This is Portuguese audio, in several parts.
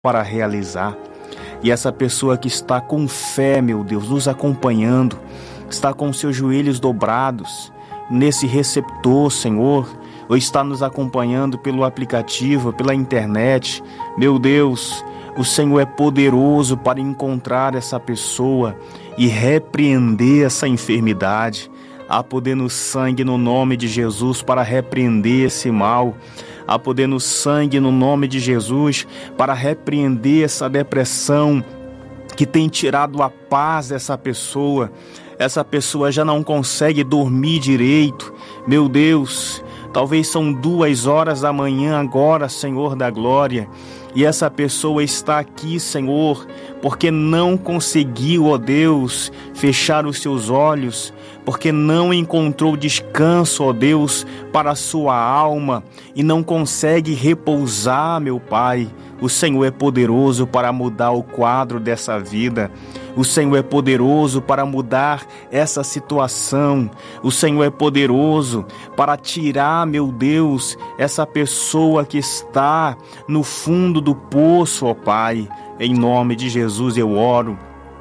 para realizar. E essa pessoa que está com fé, meu Deus, nos acompanhando, está com seus joelhos dobrados nesse receptor, Senhor, ou está nos acompanhando pelo aplicativo, pela internet, meu Deus, o Senhor é poderoso para encontrar essa pessoa e repreender essa enfermidade. Há poder no sangue, no nome de Jesus, para repreender esse mal. Há poder no sangue, no nome de Jesus, para repreender essa depressão que tem tirado a paz dessa pessoa. Essa pessoa já não consegue dormir direito. Meu Deus, talvez são 2 horas da manhã agora, Senhor da glória. E essa pessoa está aqui, Senhor, porque não conseguiu, ó Deus, fechar os seus olhos, porque não encontrou descanso, ó Deus, para a sua alma e não consegue repousar, meu Pai. O Senhor é poderoso para mudar o quadro dessa vida. O Senhor é poderoso para mudar essa situação. O Senhor é poderoso para tirar, meu Deus, essa pessoa que está no fundo do poço, ó Pai. Em nome de Jesus eu oro.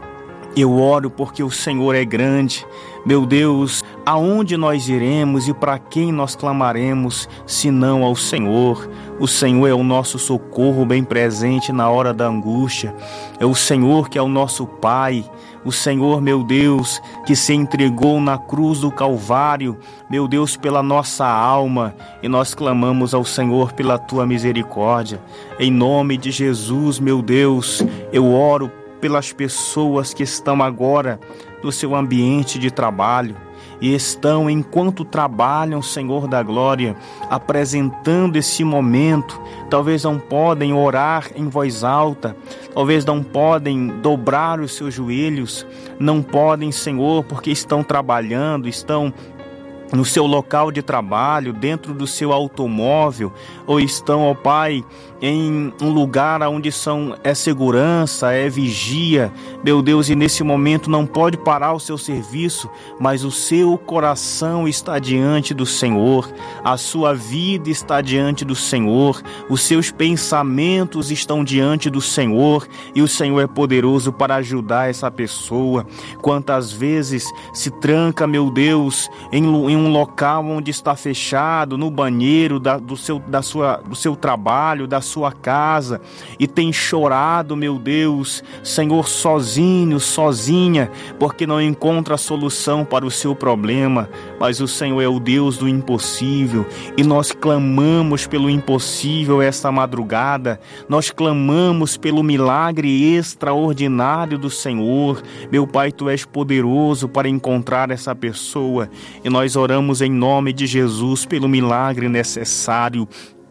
Eu oro porque o Senhor é grande. Meu Deus, aonde nós iremos e para quem nós clamaremos, senão ao Senhor? O Senhor é o nosso socorro bem presente na hora da angústia. É o Senhor que é o nosso Pai. O Senhor, meu Deus, que se entregou na cruz do Calvário, meu Deus, pela nossa alma. E nós clamamos ao Senhor pela tua misericórdia. Em nome de Jesus, meu Deus, eu oro pelas pessoas que estão agora no seu ambiente de trabalho e estão, enquanto trabalham, Senhor da glória, apresentando esse momento. Talvez não podem orar em voz alta, talvez não podem dobrar os seus joelhos, não podem, Senhor, porque estão trabalhando, estão no seu local de trabalho, dentro do seu automóvel, ou estão, ó Pai, em um lugar onde é segurança, é vigia, meu Deus, e nesse momento não pode parar o seu serviço, mas o seu coração está diante do Senhor, a sua vida está diante do Senhor, os seus pensamentos estão diante do Senhor, e o Senhor é poderoso para ajudar essa pessoa. Quantas vezes se tranca, meu Deus, em um local onde está fechado, no banheiro do seu trabalho, da sua casa, e tem chorado, meu Deus, Senhor, sozinha, porque não encontra solução para o seu problema. Mas o Senhor é o Deus do impossível, e nós clamamos pelo impossível esta madrugada, nós clamamos pelo milagre extraordinário do Senhor. Meu Pai, tu és poderoso para encontrar essa pessoa, e nós oramos em nome de Jesus pelo milagre necessário.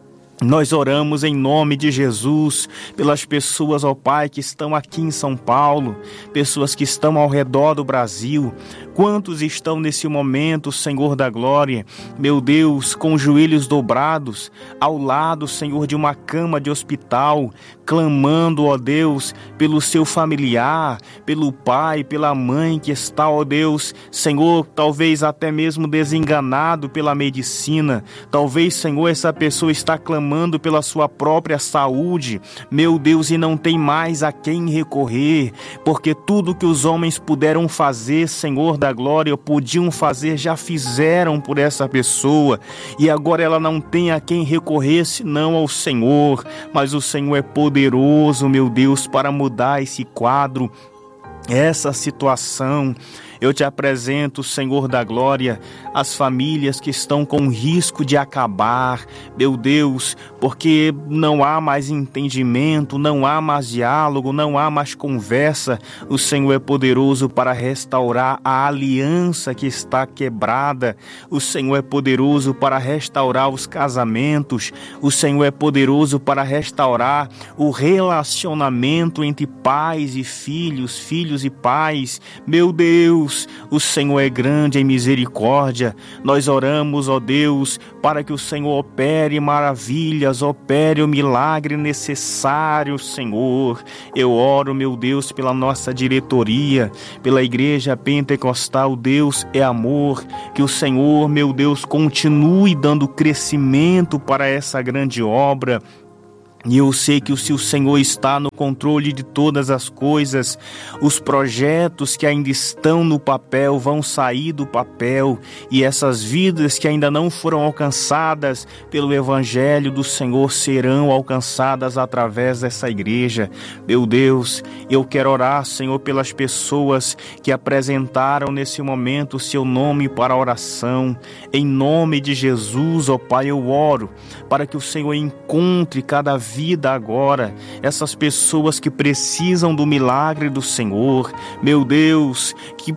Nós oramos em nome de Jesus pelas pessoas, ó Pai, que estão aqui em São Paulo, pessoas que estão ao redor do Brasil. Quantos estão nesse momento, Senhor da glória, meu Deus, com os joelhos dobrados, ao lado, Senhor, de uma cama de hospital, clamando, ó Deus, pelo seu familiar, pelo pai, pela mãe que está, ó Deus, Senhor, talvez até mesmo desenganado pela medicina. Talvez, Senhor, essa pessoa está clamando pela sua própria saúde, meu Deus, e não tem mais a quem recorrer, porque tudo que os homens puderam fazer, Senhor da glória, podiam fazer, já fizeram por essa pessoa, e agora ela não tem a quem recorrer senão ao Senhor. Mas o Senhor é poderoso, meu Deus, para mudar esse quadro, essa situação. Eu te apresento, Senhor da glória, as famílias que estão com risco de acabar, meu Deus, porque não há mais entendimento, não há mais diálogo, não há mais conversa. O Senhor é poderoso para restaurar a aliança que está quebrada. O Senhor é poderoso para restaurar os casamentos. O Senhor é poderoso para restaurar o relacionamento entre pais e filhos, filhos e pais. Meu Deus, o Senhor é grande em misericórdia. Nós oramos, ó Deus, para que o Senhor opere maravilhas, opere o milagre necessário, Senhor. Eu oro, meu Deus, pela nossa diretoria, pela Igreja Pentecostal. Deus é amor. Que o Senhor, meu Deus, continue dando crescimento para essa grande obra. E eu sei que se o Senhor está no controle de todas as coisas, os projetos que ainda estão no papel vão sair do papel, e essas vidas que ainda não foram alcançadas pelo Evangelho do Senhor serão alcançadas através dessa igreja. Meu Deus, eu quero orar, Senhor, pelas pessoas que apresentaram nesse momento o seu nome para a oração. Em nome de Jesus, ó Pai, eu oro para que o Senhor encontre cada vida agora, essas pessoas que precisam do milagre do Senhor, meu Deus,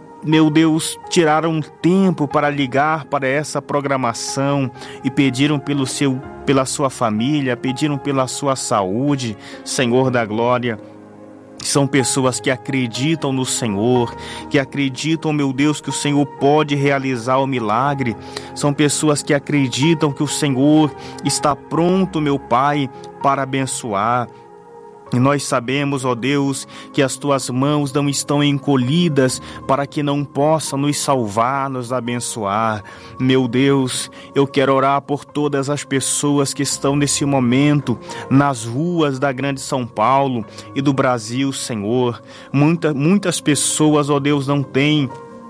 tiraram um tempo para ligar para essa programação e pediram pela sua família, pediram pela sua saúde, Senhor da glória. São pessoas que acreditam no Senhor, que acreditam, meu Deus, que o Senhor pode realizar o milagre. São pessoas que acreditam que o Senhor está pronto, meu Pai, para abençoar. E nós sabemos, ó Deus, que as Tuas mãos não estão encolhidas para que não possa nos salvar, nos abençoar. Meu Deus, eu quero orar por todas as pessoas que estão nesse momento nas ruas da grande São Paulo e do Brasil, Senhor. Muitas pessoas, ó Deus, não têm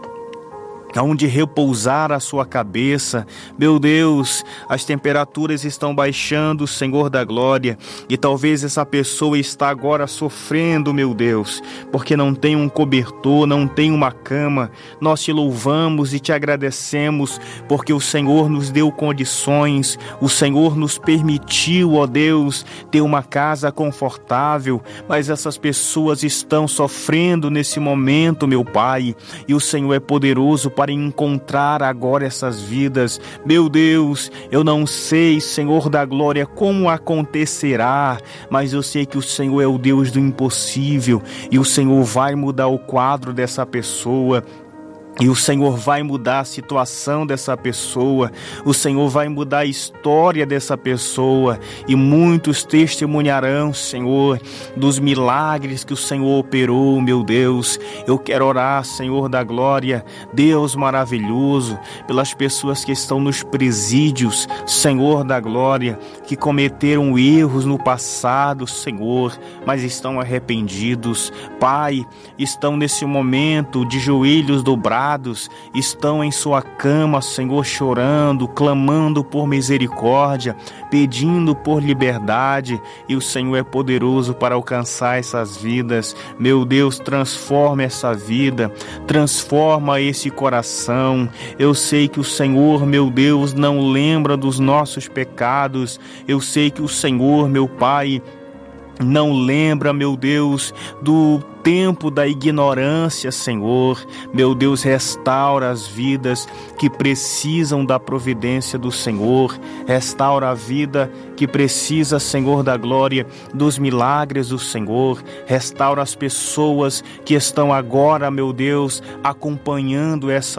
aonde repousar a sua cabeça. Meu Deus, as temperaturas estão baixando, Senhor da glória, e talvez essa pessoa está agora sofrendo, meu Deus, porque não tem um cobertor, não tem uma cama. Nós te louvamos e te agradecemos, porque o Senhor nos deu condições, o Senhor nos permitiu, ó Deus, ter uma casa confortável, mas essas pessoas estão sofrendo nesse momento, meu Pai, e o Senhor é poderoso para encontrar agora essas vidas. Meu Deus, eu não sei, Senhor da glória, como acontecerá, mas eu sei que o Senhor é o Deus do impossível, e o Senhor vai mudar o quadro dessa pessoa. E o Senhor vai mudar a situação dessa pessoa, o Senhor vai mudar a história dessa pessoa, e muitos testemunharão, Senhor, dos milagres que o Senhor operou, meu Deus. Eu quero orar, Senhor da glória, Deus maravilhoso, pelas pessoas que estão nos presídios, Senhor da glória, que cometeram erros no passado, Senhor, mas estão arrependidos. Pai, estão nesse momento de joelhos dobrados, estão em sua cama, Senhor, chorando, clamando por misericórdia, pedindo por liberdade, e o Senhor é poderoso para alcançar essas vidas. Meu Deus, transforma essa vida, transforma esse coração. Eu sei que o Senhor, meu Deus, não lembra dos nossos pecados. Eu sei que o Senhor, meu Pai, não lembra, meu Deus, do tempo da ignorância, Senhor. Meu Deus, restaura as vidas que precisam da providência do Senhor. Restaura a vida que precisa, Senhor da glória, dos milagres do Senhor. Restaura as pessoas que estão agora, meu Deus, acompanhando essa